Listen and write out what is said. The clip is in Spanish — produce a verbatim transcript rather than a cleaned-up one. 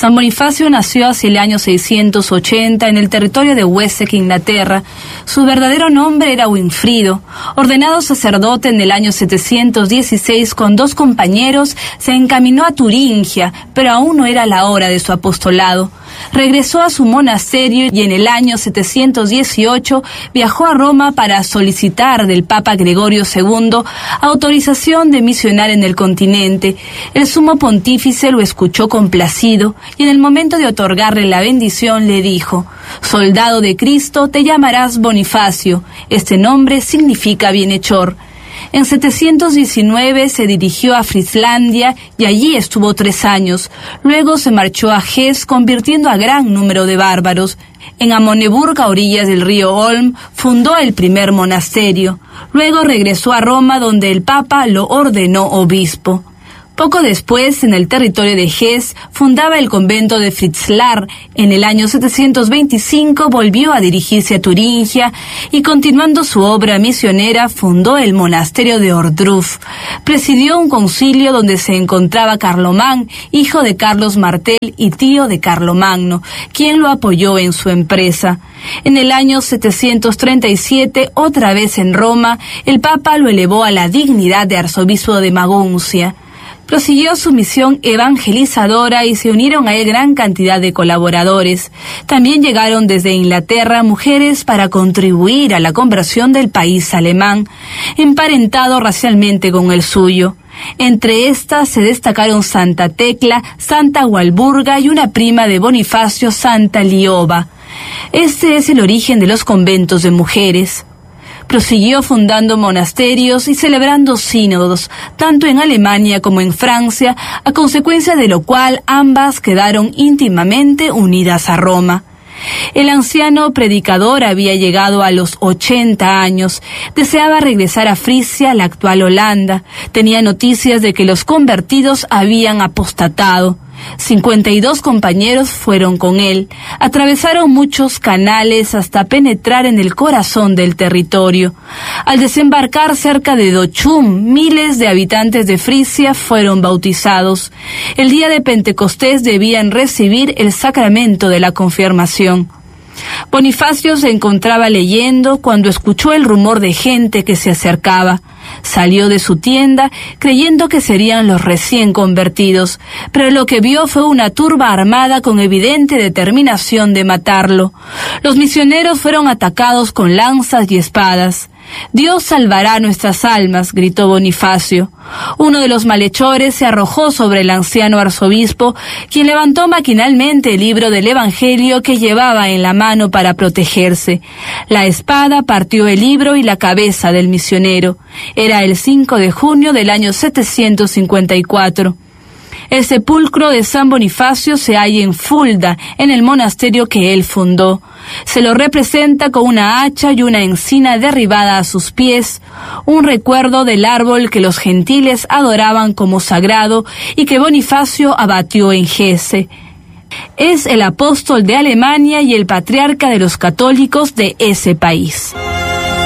San Bonifacio nació hacia el año seiscientos ochenta en el territorio de Wessex, Inglaterra. Su verdadero nombre era Winfrido. Ordenado sacerdote en el año setecientos dieciséis con dos compañeros, se encaminó a Turingia, pero aún no era la hora de su apostolado. Regresó a su monasterio y en el año setecientos dieciocho viajó a Roma para solicitar del Papa Gregorio segundo autorización de misionar en el continente. El sumo pontífice lo escuchó complacido y en el momento de otorgarle la bendición le dijo: «Soldado de Cristo, te llamarás Bonifacio. Este nombre significa bienhechor». En setecientos diecinueve se dirigió a Frieslandia y allí estuvo tres años. Luego se marchó a Hesse, convirtiendo a gran número de bárbaros. En Amoneburg, a orillas del río Olm, fundó el primer monasterio. Luego regresó a Roma, donde el Papa lo ordenó obispo. Poco después, en el territorio de Hesse, fundaba el convento de Fritzlar. En el año setecientos veinticinco volvió a dirigirse a Turingia y, continuando su obra misionera, fundó el monasterio de Ohrdruf. Presidió un concilio donde se encontraba Carlomán, hijo de Carlos Martel y tío de Carlomagno, quien lo apoyó en su empresa. En el año setecientos treinta y siete, otra vez en Roma, el Papa lo elevó a la dignidad de arzobispo de Maguncia. Prosiguió su misión evangelizadora y se unieron a él gran cantidad de colaboradores. También llegaron desde Inglaterra mujeres para contribuir a la conversión del país alemán, emparentado racialmente con el suyo. Entre estas se destacaron Santa Tecla, Santa Walburga y una prima de Bonifacio, Santa Lioba. Este es el origen de los conventos de mujeres. Prosiguió fundando monasterios y celebrando sínodos, tanto en Alemania como en Francia, a consecuencia de lo cual ambas quedaron íntimamente unidas a Roma. El anciano predicador había llegado a los ochenta años, deseaba regresar a Frisia, la actual Holanda. Tenía noticias de que los convertidos habían apostatado. cincuenta y dos compañeros fueron con él. Atravesaron muchos canales hasta penetrar en el corazón del territorio. Al desembarcar cerca de Dochum, miles de habitantes de Frisia fueron bautizados. El día de Pentecostés debían recibir el sacramento de la confirmación. Bonifacio se encontraba leyendo cuando escuchó el rumor de gente que se acercaba. Salió de su tienda creyendo que serían los recién convertidos, pero lo que vio fue una turba armada con evidente determinación de matarlo. Los misioneros fueron atacados con lanzas y espadas. «Dios salvará nuestras almas», gritó Bonifacio. Uno de los malhechores se arrojó sobre el anciano arzobispo, quien levantó maquinalmente el libro del Evangelio que llevaba en la mano para protegerse. La espada partió el libro y la cabeza del misionero. Era el cinco de junio del año setecientos cincuenta y cuatro. El sepulcro de San Bonifacio se halla en Fulda, en el monasterio que él fundó. Se lo representa con una hacha y una encina derribada a sus pies, un recuerdo del árbol que los gentiles adoraban como sagrado y que Bonifacio abatió en Hesse. Es el apóstol de Alemania y el patriarca de los católicos de ese país.